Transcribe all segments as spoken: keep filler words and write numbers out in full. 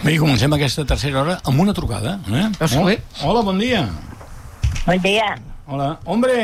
Bé, comencem aquesta tercera hora amb una trucada. Eh? Hola, hola, bon dia. Bon dia. Hola. Hombre,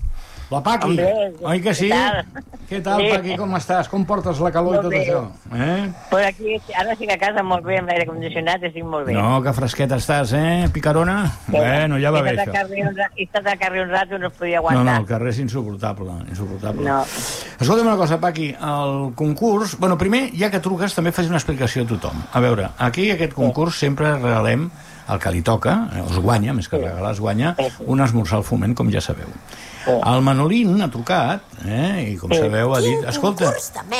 la Paqui. Hombre, oi que sí? què tal? Què tal, Sí. Paqui, com estàs? Com portes la calor Molt i tot bé. això? Eh? Pues aquí, ara estic a casa molt bé, amb l'aire condicionat, estic molt bé. No, que fresqueta estàs, eh, picarona? Bueno, ja va bé, He estat això. al carrer un ra- He estat al carrer un rato, no es podia No, aguantar. no, el carrer és insuportable, insuportable. No. Escolta'm una cosa, Paqui, el concurs... Bueno, primer, ja que truques, també fas una explicació a tothom. A veure, aquí aquest concurs sempre regalem el que li toca, es guanya, més que regalar, es guanya, un esmorzar al Foment, com ja sabeu. El Manolín ha trucat, eh, i com sabeu ha dit... Escolta,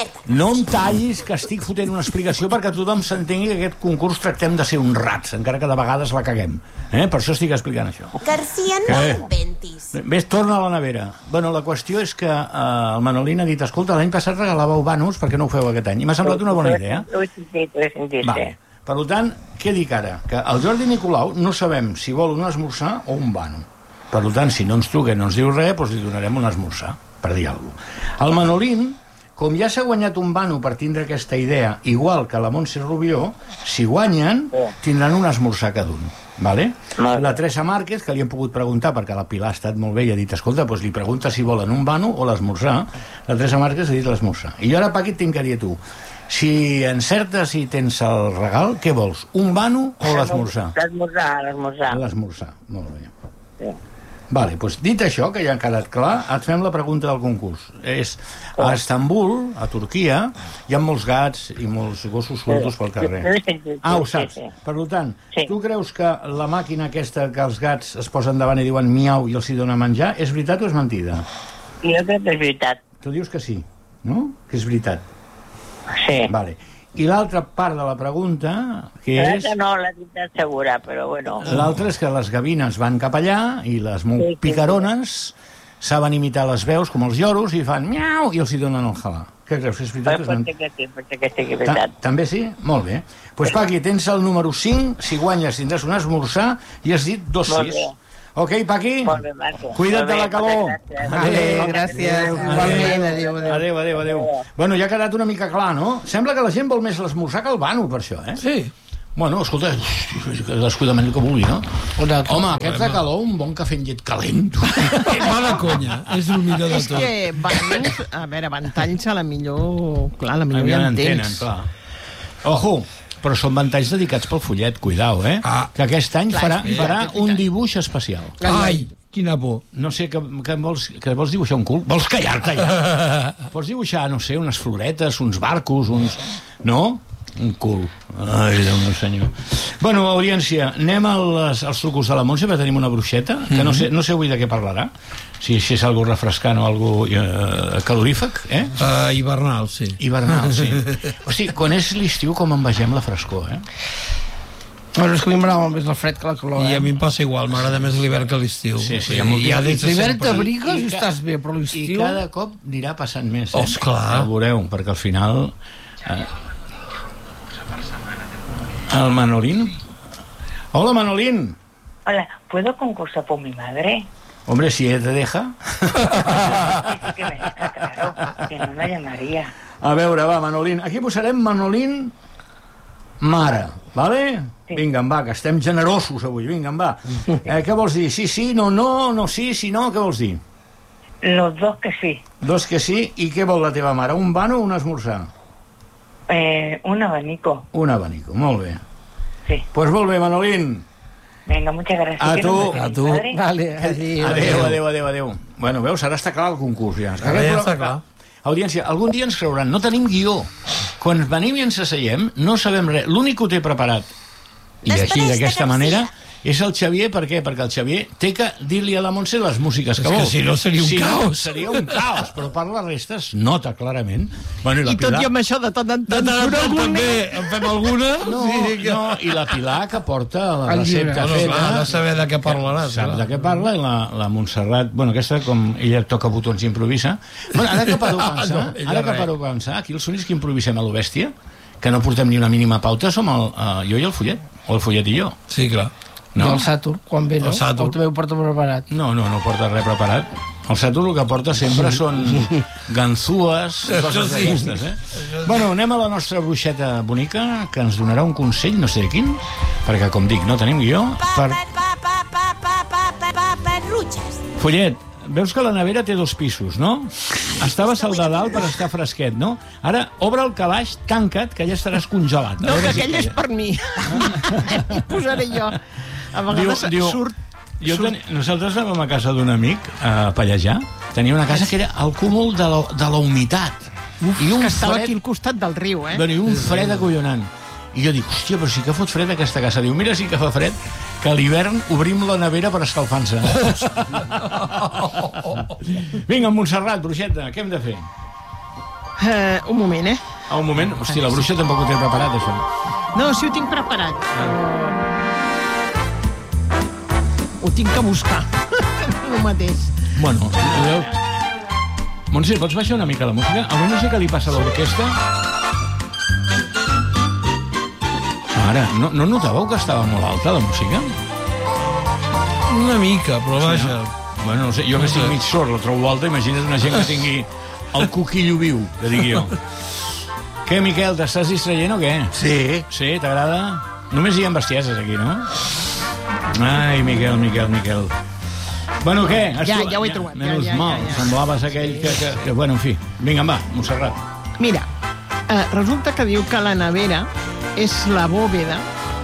no em tallis, que estic fotent una explicació perquè tothom s'entengui que aquest concurs tractem de ser honrats, encara que de vegades la caguem. Eh? Per això estic explicant això. García, no Què? inventis. Ves, torna a la nevera. Bueno, la qüestió és que eh, el Manolín ha dit, escolta, l'any passat regalàveu vanos, per què no ho feu aquest any? I m'ha semblat una bona idea. Ho he sentit, ho he sentit, sí. Vale. Per tant, què dic ara? Que el Jordi Nicolau no sabem si vol un esmorzar o un vano. Per tant, si no ens truca i no ens diu res, doncs li donarem un esmorzar, per dir alguna cosa. El Manolín, com ja s'ha guanyat un vano per tindre aquesta idea, igual que la Montse Rubió, si guanyen, tindran un esmorzar cada un. Vale? La Teresa Márquez, que li hem pogut preguntar, perquè la Pilar ha estat molt bé i ha dit, escolta, doncs li pregunta si volen un vano o l'esmorzar. La Teresa Márquez ha dit l'esmorzar. I jo ara, Paqui, et tinc que dir a tu, si encertes i tens el regal, què vols? Un vano o l'esmorzar? L'esmorzar, l'esmorzar. L'esmorzar, molt bé. Sí. Vale, doncs dit això, que ja ha quedat clar, et fem la pregunta del concurs. És, a Estambul, a Turquia, hi ha molts gats i molts gossos sueltos pel carrer. Ah, ho saps. Per tant, tu creus que la màquina aquesta que els gats es posen davant i diuen miau i els hi dona menjar, és veritat o és mentida? Jo crec que és veritat. Tu dius que sí, no? Que és veritat. Sí. Vale. I l'altra part de la pregunta, que és... L'altra no, la veritat segura, però bueno. L'altra és que les gavines van cap allà i les molt picarones saben imitar les veus com els lloros i fan miau i els hi donen el halà. Què creus, és veritat? Pot ser que sí, pot ser que sigui veritat. També sí? Molt bé. Doncs pues, Paqui, tens el número cinc, si guanyes tindràs un esmorzar i has dit dos sis. Ok, Paqui? Molt bé, Marco. Cuida't de la calor. Adéu, gràcies. Igualment, adéu, adéu. Adéu, adéu, adéu. Bueno, ja ha quedat una mica clar, no? Sembla que la gent vol més l'esmorzar que el vano, per això, eh? Sí. Bueno, escolta, descuidament que vulgui, no? Home, aquest de calor, un bon cafè amb llet calent. Va de conya, és el millor de És tot. que vanos, a veure, ventalls a la millor... Clar, a la millor Ja ja en n'entenen, tens. clar. Ojo, però són ventalls dedicats pel follet, cuidao, eh? Ah. Que aquest any Clar, farà, és veritat, farà és veritat. un dibuix especial. Ai, quina por. No sé, que, que, vols, que vols dibuixar un cul? Vols callar-te ja? Pots dibuixar, no sé, unes floretes, uns barcos, uns... No? Un cul. Ai, Déu meu senyor. Bueno, audiència, anem als, als trucos de la Montse, perquè tenim una bruixeta, que no sé, no sé avui de què parlarà, si, si és algo refrescant o algo eh, calorífic, eh? Uh, hivernal, sí. Hivernal, sí. Hosti, quan és l'estiu com envegem la frescor, eh? Bueno, és que li m'agrada molt més el fred que la calor, I eh? a mi em passa igual, m'agrada més l'hivern que l'estiu. Sí, sí, I amb el- ja des de L'hivern sempre. t'abrigues I i ca- estàs bé, però I l'estiu... cada cop anirà passant més, eh? Oh, esclar. Ja ho veureu, perquè al final... Eh, el Manolín... Hola, Manolín. Hola, ¿puedo concursar por mi madre? Hombre, si ella te deja... Que me deja claro, que no la llamaría. A veure, va, Manolín. Aquí posarem Manolín mare, vale? Sí. Vinga, va, que estem generosos avui. Vinga, va. Eh, què vols dir? Sí, sí, no, no, no, sí, sí, no, què vols dir? Los dos que sí. Dos que sí, i què vol la teva mare? Un vano o un esmorzar? Eh, un abanico. Un abanico, molt bé. Sí. Doncs pues molt bé, Manolín. Venga, muchas gracias. A ¿Qué tu. nombre A tenéis, tu. padre? Vale, adéu. Adéu, adéu, adéu, adéu. Bueno, veus, ara està clar el concurs, ja. Ara ja està clar. Audiència, algun dia ens creuran, no tenim guió. Quan venim i ens asseiem, no sabem res. L'únic que ho té preparat, i Després així, de d'aquesta García. manera, és el Xavier. Per què? Perquè el Xavier té que dir-li a la Montse les músiques que És que vol. si no seria un si caos. No, seria un caos, però per la resta es nota clarament. Bueno, la I tot Pilar... i amb això, de tant en De tant, tant en surt tant algun... també en fem alguna. No, Sí, que... no, i la Pilar que porta la El llibre. recepta Bueno, feta. clar, ha de saber de què parlaràs. Sap clar. de què parla, i la, la Montserrat, bueno, aquesta, com ella toca botons i improvisa. Bueno, ara que paro a pensar, No, ella ara que res. paro a pensar, aquí els únics que improvisem a lo bèstia, que no portem ni una mínima pauta, som el, uh, jo i el Follet, o el Follet i jo. Sí, clar. No? No, I el Satur, quan ve, no? El Satur. O també ho porta preparat? no, no, no porta res preparat. El Saturn el que porta sempre són ganzúes, coses sí. d'aquestes, eh? Bueno, anem a la nostra bruixeta bonica, que ens donarà un consell, no sé de quin, perquè, com dic, no tenim guió, per... Follet, veus que la nevera té dos pisos, no? Estava salt de dalt per estar fresquet, no? Ara, obre el calaix, tanca't, que ja estaràs congelat. No, que aquell és per mi. Hi posaré jo. A vegades Diu- diu- surt... Jo ten... Nosaltres anàvem a casa d'un amic a pallejar. Tenia una casa que era el cúmul de la, de la humitat. Uf, I un que estava fred... aquí al costat del riu, eh? Bueno, i un fred acollonant. I jo dic, hòstia, però sí que fot fred aquesta casa. Diu, mira, sí que fa fred, que a l'hivern obrim la nevera per escalfar-se. Vinga, Montserrat, bruixeta, què hem de fer? Uh, un moment, eh? A un moment, hòstia, la bruixa tampoc ho té preparat, això. No, sí ho tinc preparat. Uh, ho tinc que buscar. El mateix. Bueno, veu... Montse, pots baixar una mica la música? Avui no sé què li passa a l'orquestra. Ara, no, no notàveu que estava molt alta la música? Una mica, però vaja. Bueno, no sé, jo que estic mig sord, la trobo alta, imagina't una gent que tingui el coquillo viu, que digui jo. Què, Miquel, t'estàs distraient o què? Sí. Sí, t'agrada? Només hi ha bestieses aquí, no? Ai, Miquel, Miquel, Miquel. Bueno, què? Has Ja, trobat- ja ho he trobat, ja, Menys ja, ja, mal, ja. semblaves aquell que, que, que... Bueno, en fi, vinga, va, Montserrat. Mira, uh, resulta que diu que la nevera és la bòveda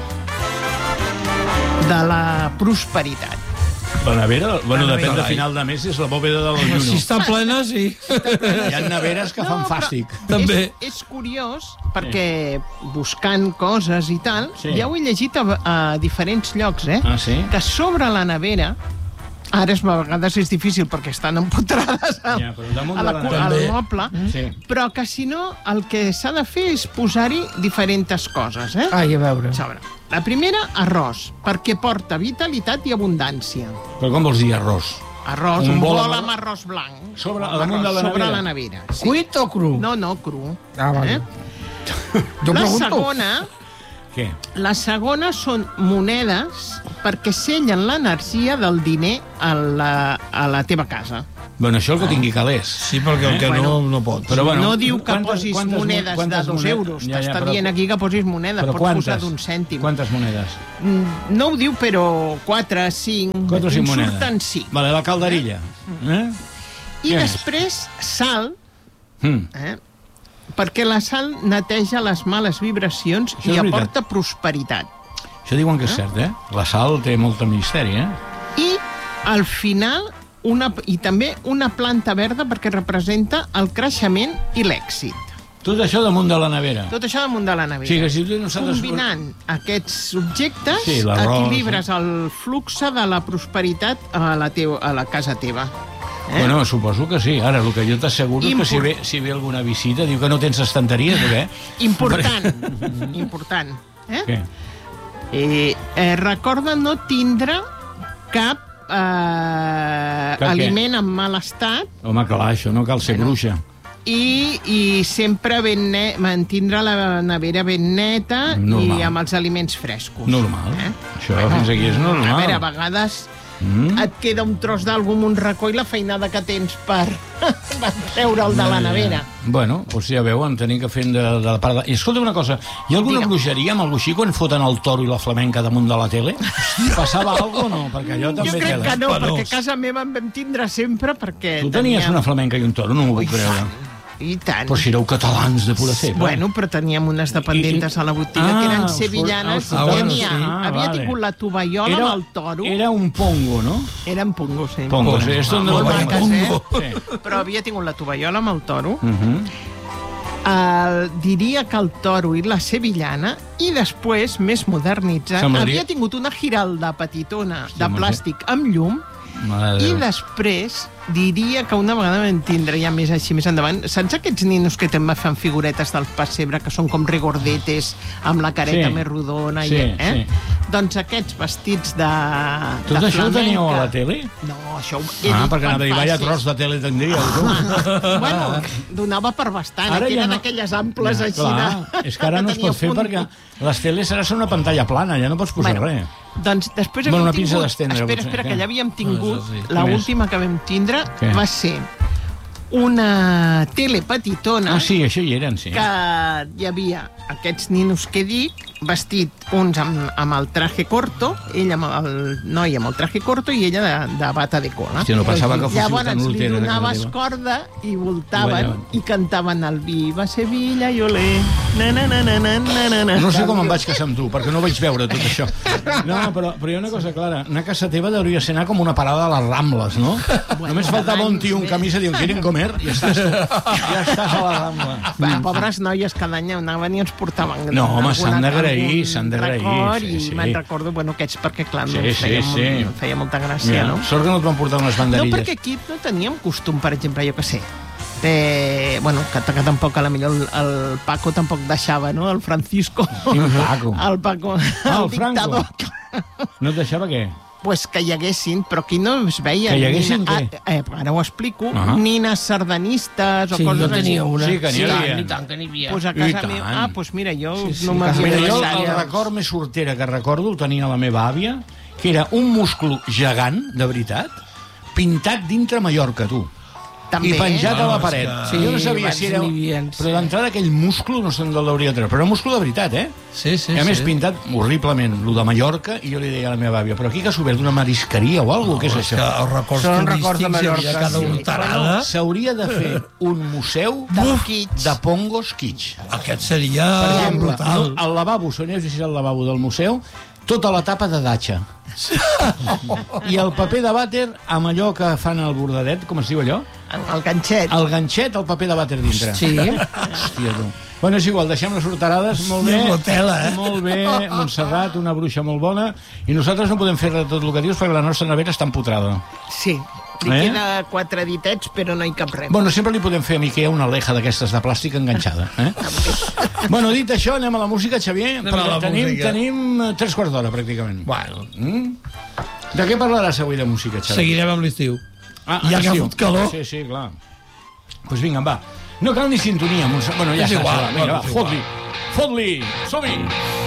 de la prosperitat. La nevera, bueno, La depèn de nevera. final de mes, és la bòveda de Si l'Alluno. està plena, sí. Hi ha neveres que fan però fàstic. També. És, és curiós perquè buscant coses i tal, Sí. ja ho he llegit a, a diferents llocs, eh? Ah, sí? Que sobre la nevera, ara és, a vegades és difícil perquè estan empotrades al, Ja, però damunt a de la, la cu- nevera. al També. moble, Sí. però que si no, el que s'ha de fer és posar-hi diferents coses, eh? Ai, a veure. Sobre. La primera, arròs, perquè porta vitalitat i abundància. Però com vols dir arròs? Arròs, Un un, bol bol, amb amb arròs blanc. Sobre- Amb a damunt de la arròs sobre nevera? la nevera. Sí. Cuit o cru? No, no, cru. Ah, vale. Eh? Jo La pregunto. segona, Què? la segona són monedes perquè sellen l'energia del diner a la, a la teva casa. Bueno, això el que tingui calés. Sí, perquè el que no, no pot. Però bueno, no diu que quantes- posis quantes mo- monedes quantes de dos monedes- euros. Ja, ja, T'està però- dient aquí que posis monedes. Però Pots quantes? posar d'un cèntim. Quantes monedes? Mm, No ho diu, però quatre, cinc... Quatre o cinc en monedes. surten cinc. Vale, la calderilla. Eh? I Què? després, sal, Mm. eh? perquè la sal neteja les males vibracions Això i és veritat. aporta prosperitat. Això diuen que és cert, eh? La sal té molt de misteri, eh? I, al final, una, i també una planta verda perquè representa el creixement i l'èxit. Tot això damunt de la nevera. Tot això damunt de la nevera. Sí, que si tu no saps... Combinant aquests objectes, Sí, l'arròs, equilibres el flux de la prosperitat a la, teu, a la casa teva. Eh? Bueno, suposo que sí. Ara, el que jo t'asseguro és que si Import- ve, si ve alguna visita diu que no tens estanteries o què? Important, important. Eh? Què? Eh, eh, recorda no tindre cap, eh, Cap què? aliment en mal estat Home, clar, això no cal ser bruixa. i, i sempre ben net, mantindre la nevera ben neta Normal. i amb els aliments frescos. Normal. Eh? Això fins aquí és normal. A veure, a vegades Mm? et queda un tros d'algú amb un racó i la feinada que tens per, per treure'l de la nevera. Bueno, doncs ja veuen, tenim que fer de, de la part de... I escolta una cosa, hi ha alguna Digue'm. bruixeria amb algú així quan foten el toro i la flamenca damunt de la tele? Passava alguna cosa o no? Perquè allò també Jo crec tela. que no, Penós. perquè a casa meva en vam tindre sempre perquè... Tu tenies teníem- una flamenca i un toro, no m'ho Ui, puc creure. tant, I tant. Però si éreu catalans de pura cepa. Bueno, però teníem unes dependentes a la botiga Ah, que eren els sevillanes fot- i ah, bueno, tenia, sí. Ah, havia vale. tingut la tovallola Era, amb el toro. era un pongo, no? Eren pongos, sí. Pongo, sí. És on Molt de maques, pongo. eh? Sí. Però havia tingut la tovallola amb el toro. Uh -huh. El, diria que el toro i la sevillana, i després, més modernitzat, Semblaria- havia tingut una giralda petitona Hòstia, de plàstic amb llum, Mare de i Déu. després diria que una vegada vam tindre ja més així més endavant, saps aquests ninos que també fan figuretes del pessebre que són com regordetes amb la careta Sí. més rodona Sí, i, eh? sí. Doncs aquests vestits de, Tot de això ho teníeu a la tele? No, això ho he Ah, dit perquè anava a dir, vaya facis. tros de tele tindríeu, tu. Bueno, donava per bastant. Ara Aquí ja eren no- aquelles amples Ja, així. clar, de... és que ara no es tenia pot fer punt. perquè les teles ara són una pantalla plana, ja no pots posar Bueno, res. doncs després Bueno, havíem una pinça tingut... d'estendre, Espera, potser, espera, què? que ja havíem tingut... Ah, això sí. La Què més? última que vam tindre Què? va ser una tele petitona Ah, sí, això hi eren, sí. que hi havia aquests ninos que dic, vestit uns amb, amb el traje corto, ell amb el noi amb el traje corto i ella de, de bata de cola. Hòstia, no pensava que fóssiu Llavors tan li últeres, donaves que corda i voltaven I ballaven. i cantaven el Viva Sevilla i olé. Na, na, na, na, na, na, na. No sé com em vaig casar amb tu, perquè no vaig veure tot això. No, però, però hi ha una cosa clara. Anar a casa teva hauria ser anar com una parada a les Rambles, no? Bueno, Només faltava un tio, un abans, camisa, diu, quieren comer? I ja estàs, ja estàs a la Rambla. Va, pobres noies, cada any anaven i ens portaven... No, home, alguna- s'han d'agrair, algun s'han d'agrair, record, sí, sí. I me'n recordo, bueno, aquests perquè, clar, Sí, no ens sí, feia, sí. molt, feia molta gràcia, Mira, no? sort que no et van portar unes No, banderilles. perquè aquí no teníem costum, per exemple, jo que sé, de... Bueno, que, que tampoc, a la millor el, el Paco tampoc deixava, no? El Francisco. Quin Paco? El Paco, Ah, el el dictador. Franco. No et deixava què? Pues que hi haguessin, però aquí no es veia. Que hi haguessin ni, què? ah, eh, ara ho explico. Ah. Nines sardanistes o Sí, coses jo tenia una. Sí, que n'hi I tant, havia. i tant, que n'hi havia. Pues a I casa tant. meva... Ah, doncs mira, jo Sí, sí, no a casa m'havia Mira, jo meva el, ja- el record més sortera que recordo el tenia la meva àvia, que era un musclo gegant, de veritat, pintat dintre Mallorca, tu. També. I penjat a la Ah, paret. és que- jo no Sí, sabia abans si era... n'hi havia, sí. Però d'entrada aquell musclo no se'n l'hauria de treure. Però era un musclo de veritat, eh? Sí, sí, I a més sí. pintat horriblement, lo de Mallorca, i jo li deia a la meva àvia, però aquí que s'ha obert una marisqueria o alguna cosa, què és És que això? els records Són records de turístics hi havia Mallorca, cada sí. horterada. S'hauria de fer un museu De kits. de pongos kitsch. Aquest seria Per exemple, brutal. no, el lavabo, si aneu a visitar el lavabo del museu, tota la tapa de datxa. I el paper de vàter amb allò que fan al bordadet, com es diu allò? El ganxet. El ganxet, el paper de vàter dintre. Sí. Hòstia, tu. Bueno, és igual, deixem les horterades. Molt bé. I amb la tela, eh? Molt bé, Montserrat, una bruixa molt bona. I nosaltres no podem fer res de tot el que dius perquè la nostra nevera està empotrada. Sí. Li Eh? queda quatre ditets, però no hi cap res. Bueno, sempre li podem fer a Miquel una leja d'aquestes de plàstic enganxada. Eh? Bueno, dit això, anem a la música, Xavier. Anem a la perquè tenim, música. tenim eh, tres quarts d'hora, pràcticament. Bueno, Mm? De què parlaràs avui de música, Xavier? seguirem amb l'estiu. Ah, Ja que ha estiu. fot calor. Sí, sí, clar. Doncs pues vinga, va. No cal ni sintonia, Montserrat. Bueno, ja És està. igual, va, vinga, bueno, va, és igual. fot-li. Fot-li. Som-hi.